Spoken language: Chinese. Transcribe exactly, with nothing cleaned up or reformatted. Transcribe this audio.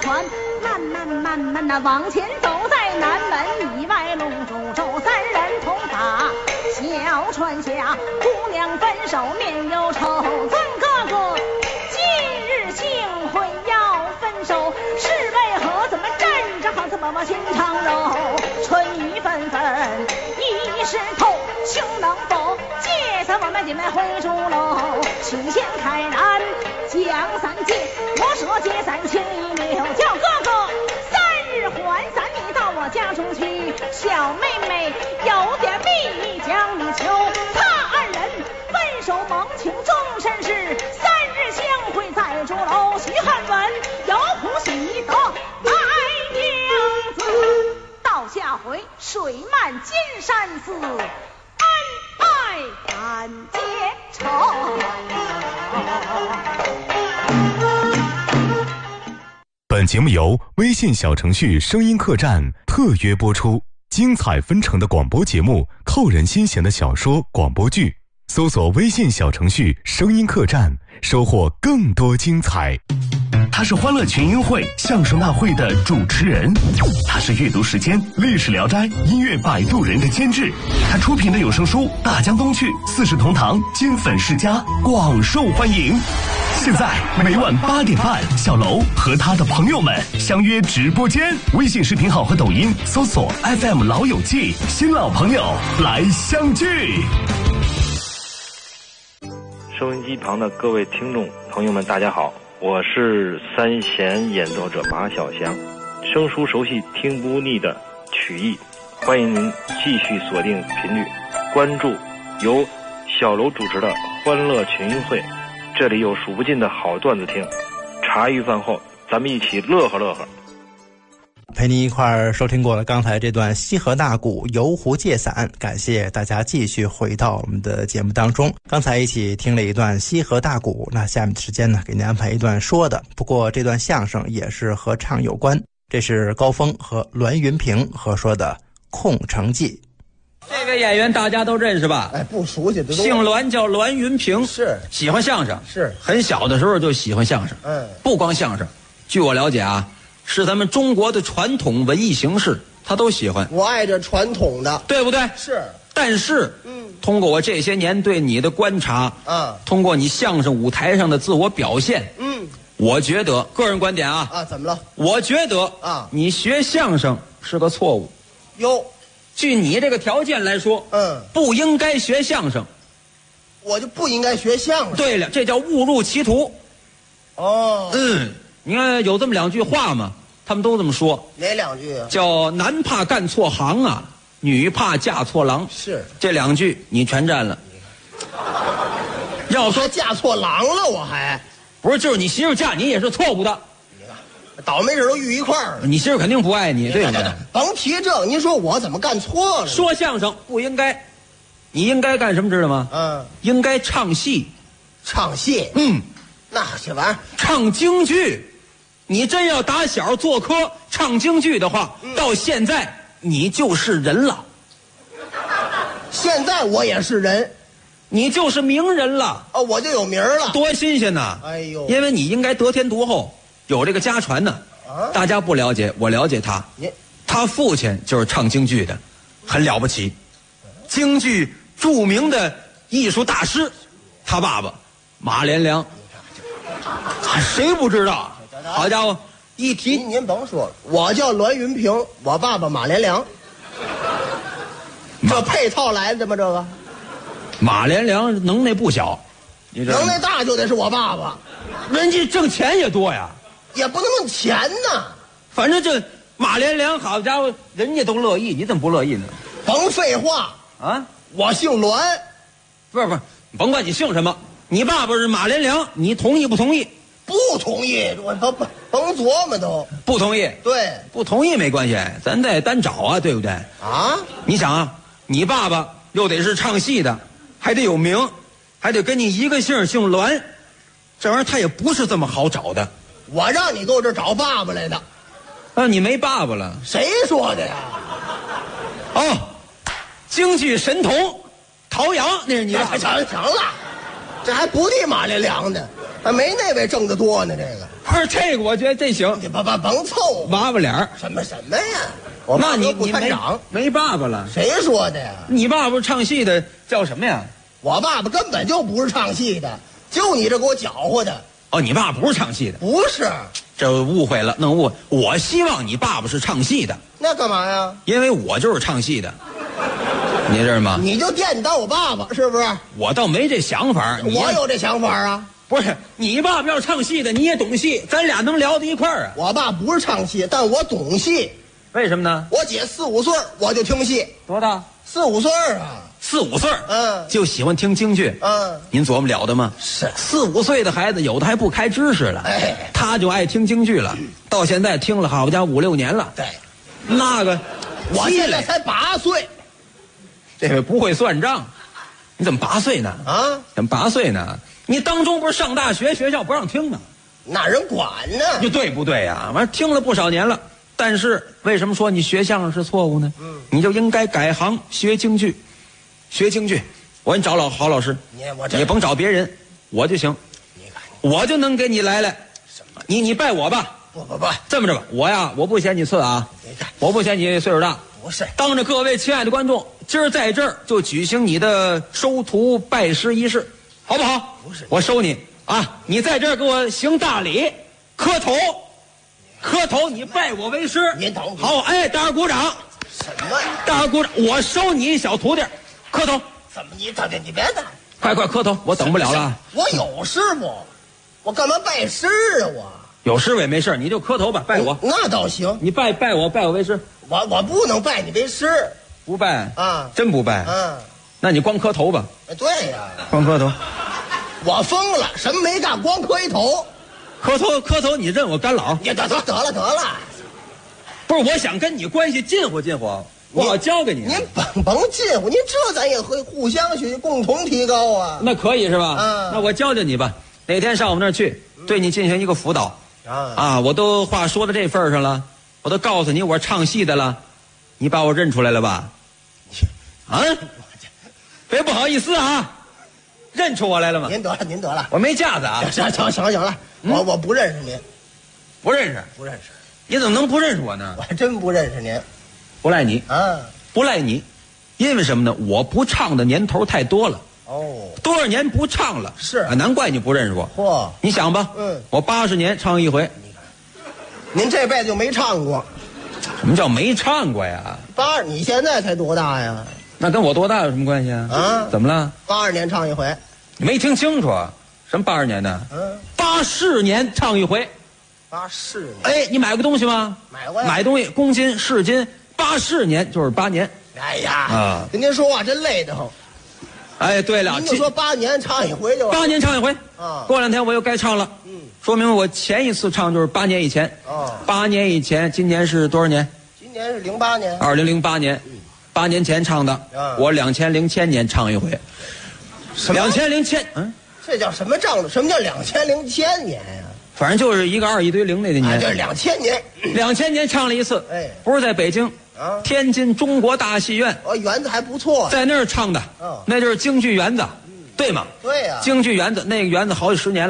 船慢慢慢慢的往前走，在南门以外龙珠州三人同打小船下，姑娘分手面忧愁，尊哥哥今日幸会要分手，是为何？怎么站着好似宝宝心肠肉，春雨纷纷一时透，兄能否借咱我们姐妹回朱楼，请先开燃将三界，我说解散情一流，叫哥哥三日还咱你到我家中去，小妹妹有点秘密将你求，怕二人分手盟情终身事，三日相会在朱楼，徐汉文有福喜得爱娘子，到下回水漫金山寺，恩爱感结仇。 本节目由微信小程序声音客栈特约播出，精彩纷呈的广播节目，扣人心弦的小说广播剧，搜索微信小程序声音客栈，收获更多精彩。 他是欢乐群英会相声大会的主持人，他是阅读时间历史聊斋音乐摆渡人的监制，他出品的有声书《大江东去》四世同堂金粉世家广受欢迎。现在每晚八点半，小楼和他的朋友们相约直播间，微信视频号和抖音搜索 F M 老友记，新老朋友来相聚。 收音机旁的各位听众朋友们，大家好，我是三弦演奏者马小祥，生疏熟悉听不腻的曲艺，欢迎您继续锁定频率，关注由小楼主持的欢乐群英会，这里有数不尽的好段子听，茶余饭后咱们一起乐呵乐呵。 陪您一块儿收听过了刚才这段西河大鼓游湖借伞，感谢大家继续回到我们的节目当中。刚才一起听了一段西河大鼓，那下面的时间呢，给您安排一段说的，不过这段相声也是和唱有关，这是高峰和栾云平合说的《空城计》。 这位演员大家都认识吧？ 哎，不熟悉的都。 姓栾，叫栾云平， 是喜欢相声， 是很小的时候就喜欢相声。 嗯， 不光相声，据我了解啊，是咱们中国的传统文艺形式，他都喜欢。 我爱这传统的， 对不对？ 是。 但是，嗯，通过我这些年对你的观察，啊，通过你相声舞台上的自我表现，嗯，我觉得个人观点啊， 啊，怎么了？ 我觉得啊，你学相声是个错误。 哟。 据你这个条件来说，嗯，不应该学相声， 我就不应该学相声。 对了，这叫误入歧途。 哦， 嗯，你看有这么两句话嘛，他们都这么说。 哪两句啊？ 叫男怕干错行啊，女怕嫁错郎。 是这两句你全占了。要说嫁错郎了，我还不是，就是你媳妇嫁你也是错误的。 倒霉事都遇一块儿了， 你媳妇肯定不爱你，对不对？ 甭提这，您说我怎么干错了？ 说相声不应该，你应该干什么知道吗？嗯，应该唱戏， 唱戏。 嗯， 那这玩意儿唱京剧，你真要打小做科唱京剧的话，嗯，到现在你就是人了。 现在我也是人， 你就是名人了。 哦，我就有名了， 多新鲜呐！ 哎呦， 因为你应该得天独厚。有这个家传呢，啊，大家不了解，我了解他。他父亲就是唱京剧的，很了不起，京剧著名的艺术大师。他爸爸马连良，谁不知道？好家伙，一提您甭说了，我叫栾云平，我爸爸马连良，这配套来的吗？这个马连良能耐不小， 能耐大就得是我爸爸， 人家挣钱也多呀。 也不能用钱呐， 反正这马连良，好家伙，人家都乐意，你怎么不乐意呢？ 甭废话啊！我姓栾， 不是不是，甭管你姓什么，你爸爸是马连良，你同意不同意？ 不同意，我都甭甭琢磨都不同意。 对， 不同意没关系，咱得单找啊，对不对？啊，你想啊，你爸爸又得是唱戏的，还得有名，还得跟你一个姓，姓栾，这玩意儿他也不是这么好找的。 我让你给我这找爸爸来的， 啊，你没爸爸了？ 谁说的呀？ 哦，京剧神童陶阳，那是你的。 成成了，这还不敌马连良呢，还没那位挣得多呢。这个不不是这个，我觉得这行。 你甭甭甭凑合， 娃娃脸儿什么什么呀？我那爸都不你你没参长， 没爸爸了？ 谁说的呀？ 你爸爸是唱戏的，叫什么呀？ 我爸爸根本就不是唱戏的，就你这给我搅和的。 哦，你爸爸不是唱戏的， 不是， 这误会了，弄误会。我希望你爸爸是唱戏的， 那干嘛呀？ 因为我就是唱戏的，你知道吗？ 你就惦记当我爸爸是不是？ 我倒没这想法，你我有这想法啊。 不是你爸爸要是唱戏的，你也懂戏，咱俩能聊到一块儿啊？ 我爸不是唱戏，但我懂戏。 为什么呢？ 我姐四五岁我就听戏， 多大？ 四五岁啊。 四五岁， 嗯， 就喜欢听京剧， 嗯， 您琢磨了得吗？ 是四五岁的孩子，有的还不开知识了， 哎， 他就爱听京剧了，到现在听了好家伙五六年了， 对， 那个我现在才八岁， 这个不会算账，你怎么八岁呢？ 啊， 怎么八岁呢？你当中不是上大学，学校不让听吗？ 那人管呢？ 就对不对呀？完听了不少年了，但是为什么说你学相声是错误呢？嗯，你就应该改行学京剧。学京剧，我给你找老好老师， 你我这也甭找别人，我就行， 你看我就能给你来来。 什么？ 你你拜我吧， 不不不， 这么着吧，我呀，我不嫌你次啊， 你看我不嫌你岁数大， 不是当着各位亲爱的观众，今儿在这儿就举行你的收徒拜师仪式，好不好？ 不是我收你啊，你在这儿给我行大礼，磕头，磕头，你拜我为师。 您等会儿好，哎，大伙儿鼓掌， 什么？ 大伙儿鼓掌，我收你一小徒弟，磕头。 怎么你等等你别等， 快快磕头，我等不了了。 我有师傅，我干嘛拜师啊？我有师傅也没事，你就磕头吧，拜我。 那倒行， 你拜拜我，拜我为师。 我我不能拜你为师不拜啊， 真不拜。 嗯， 那你光磕头吧。 对呀， 光磕头， 我疯了，什么没干，光磕一头。 磕头磕头，你认我干老？ 你得得得了得了， 不是，我想跟你关系近乎近乎，我好教给你。 您甭甭近乎，您这咱也会互相学习，共同提高啊。 那可以是吧？ 嗯那我教教你吧。哪天上我们那儿去，对你进行一个辅导。 啊啊，我都话说到这份儿上了，我都告诉你我是唱戏的了，你把我认出来了吧？啊，别不好意思啊，认出我来了吗？ 您得了，您得了。 我没架子啊， 行行行行了，我我不认识您， 不认识。 不认识， 你怎么能不认识我呢我？还真不认识您不赖你， 啊。 不赖你，因为什么呢？我不唱的年头太多了， 哦， 多少年不唱了， 是啊，难怪你不认识我。 嚯， 你想吧， 嗯我八十年唱一回， 您这辈子就没唱过。 什么叫没唱过呀？ 八，你现在才多大呀？ 那跟我多大有什么关系啊？ 啊怎么了？ 八十年唱一回。 你没听清楚？什么八十年的？ 嗯， 八四年唱一回。 八四年哎，你买过东西吗？ 买过呀。 买东西，公斤、市斤，八四年就是八年。 哎呀， 啊跟您说话真累得慌。 哎，对了， 您就说八年唱一回就完八年唱一回。 啊过两天我又该唱了。 嗯， 说明我前一次唱就是八年以前。 哦八年以前，今年是多少年？ 今年是零八年。 二零零八年。八年前唱的。 啊我两千零千年唱一回。 什么两千零千，嗯， 这叫什么账？什么叫两千零千年呀？ 反正就是一个二一堆零那个啊，这是年。 两千年。 两千年唱了一次。 哎不是在北京， 啊天津中国大戏院， 哦，园子还不错。 在那儿唱的。 嗯那就是京剧园子，对吗？ 对呀。 京剧园子那个园子好几十年了。